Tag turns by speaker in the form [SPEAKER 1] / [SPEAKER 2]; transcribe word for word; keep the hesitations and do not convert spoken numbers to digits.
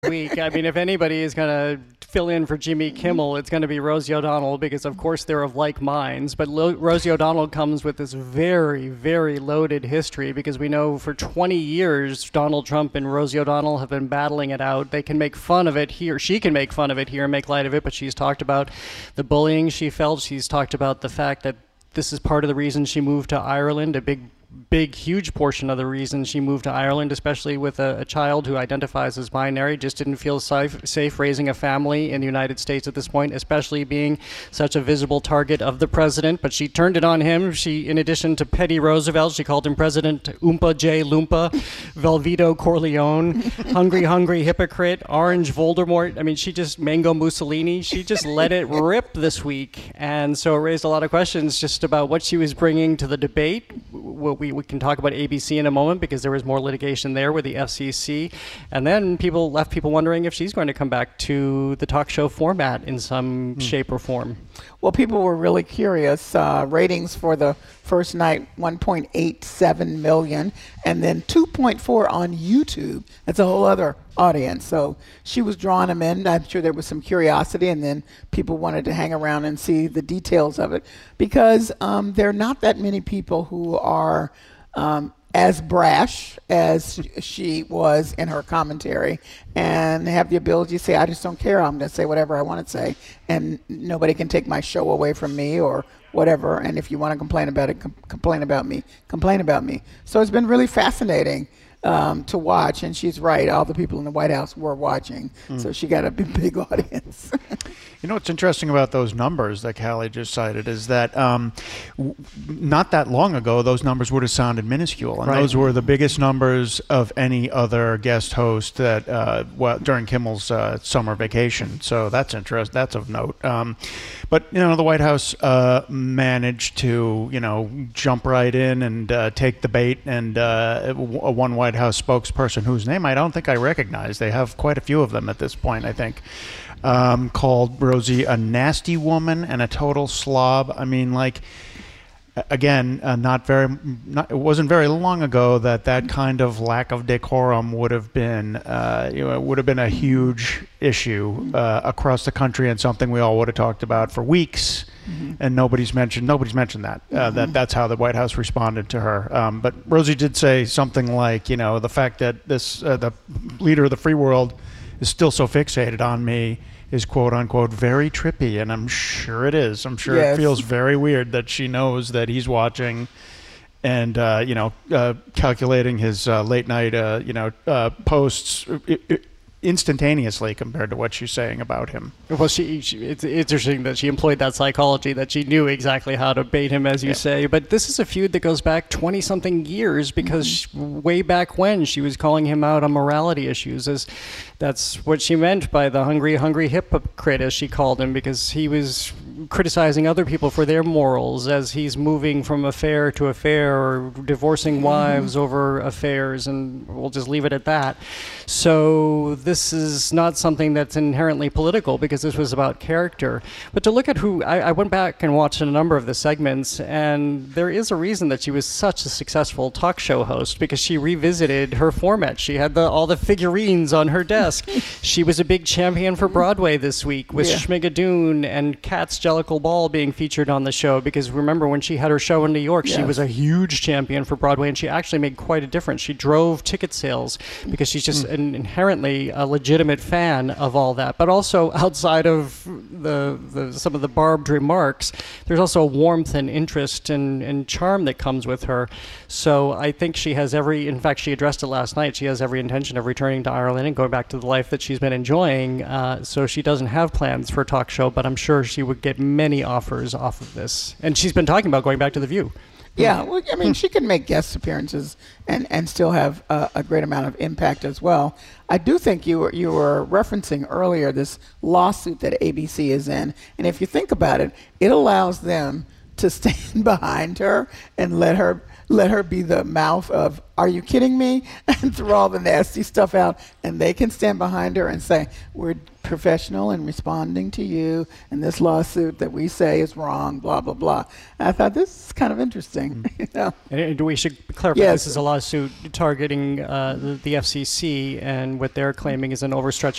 [SPEAKER 1] week. I mean, if anybody is going to fill in for Jimmy Kimmel, it's going to be Rosie O'Donnell because, of course, they're of like minds. But Lo- Rosie O'Donnell comes with this very, very loaded history because we know for twenty years Donald Trump and Rosie O'Donnell have been battling it out. They can make fun of it here. She can make fun of it here and make light of it, but she's talked about the bullying she felt. She's talked about the fact that this is part of the reason she moved to Ireland, a big big, huge portion of the reason she moved to Ireland, especially with a, a child who identifies as binary, just didn't feel safe, safe raising a family in the United States at this point, especially being such a visible target of the president. But she turned it on him. She, in addition to Petty Roosevelt, she called him President Oompa J. Loompa, Velveto Corleone, Hungry Hungry Hypocrite, Orange Voldemort. I mean, she just, Mango Mussolini, she just let it rip this week. And so it raised a lot of questions just about what she was bringing to the debate. We, we can talk about A B C in a moment because there was more litigation there with the F C C. And then people left people wondering if she's going to come back to the talk show format in some mm. shape or form.
[SPEAKER 2] Well, people were really curious. Uh, ratings for the first night, one point eight seven million, and then two point four on YouTube. That's a whole other audience. So she was drawing them in. I'm sure there was some curiosity, and then people wanted to hang around and see the details of it because um, there are not that many people who are um, as brash as she was in her commentary and have the ability to say, I just don't care. I'm going to say whatever I want to say, and nobody can take my show away from me or whatever. And if you want to complain about it, com- complain about me, complain about me. So it's been really fascinating um, to watch. And she's right. All the people in the White House were watching. Mm. So she got a big, big audience.
[SPEAKER 3] You know what's interesting about those numbers that Callie just cited is that um, w- not that long ago, those numbers would have sounded minuscule. And right. those were the biggest numbers of any other guest host that uh, well, during Kimmel's uh, summer vacation. So that's interest. That's of note. Um, but, you know, the White House uh, managed to, you know, jump right in and uh, take the bait. And uh, one White House spokesperson whose name I don't think I recognize. They have quite a few of them at this point, I think. Um, called Rosie a nasty woman and a total slob. I mean, like, again, uh, not very. Not, it wasn't very long ago that that kind of lack of decorum would have been, uh, you know, would have been a huge issue uh, across the country and something we all would have talked about for weeks. Mm-hmm. And nobody's mentioned. Nobody's mentioned that. Uh, mm-hmm. That that's how the White House responded to her. Um, but Rosie did say something like, you know, the fact that this uh, the leader of the free world is still so fixated on me is quote unquote very trippy, and I'm sure it is. I'm sure yes. it feels very weird that she knows that he's watching and uh, you know uh, calculating his uh, late night uh, you know uh, posts it, it, instantaneously compared to what she's saying about him.
[SPEAKER 1] Well, she, she it's interesting that she employed that psychology, that she knew exactly how to bait him, as you yeah. say. But this is a feud that goes back twenty-something years because mm-hmm. she, way back when she was calling him out on morality issues. As that's what she meant by the hungry, hungry hypocrite, as she called him, because he was criticizing other people for their morals as he's moving from affair to affair or divorcing mm-hmm. wives over affairs, and we'll just leave it at that. So this is not something that's inherently political because this was about character. But to look at who, I, I went back and watched a number of the segments, and there is a reason that she was such a successful talk show host because she revisited her format. She had the, all the figurines on her desk. She was a big champion for Broadway this week with yeah. Schmigadoon and Kat's Jellicle Ball being featured on the show because remember when she had her show in New York, yes. she was a huge champion for Broadway and she actually made quite a difference. She drove ticket sales because she's just mm. an inherently a legitimate fan of all that. But also outside of the, the some of the barbed remarks, there's also a warmth and interest and, and charm that comes with her. So I think she has every, in fact, she addressed it last night, she has every intention of returning to Ireland and going back to the life that she's been enjoying. Uh, so she doesn't have plans for a talk show, but I'm sure she would get many offers off of this. And she's been talking about going back to The View.
[SPEAKER 2] Yeah, well, I mean, she can make guest appearances and, and still have a, a great amount of impact as well. I do think you were, you were referencing earlier this lawsuit that A B C is in. And if you think about it, it allows them to stand behind her and let her let her be the mouth of, are you kidding me? And throw all the nasty stuff out. And they can stand behind her and say, we're professional in responding to you and this lawsuit that we say is wrong, blah, blah, blah. And I thought this is kind of interesting. Mm-hmm. you know?
[SPEAKER 1] And we should clarify,
[SPEAKER 2] yes.
[SPEAKER 1] this is a lawsuit targeting uh, the, the F C C, and what they're claiming is an overstretch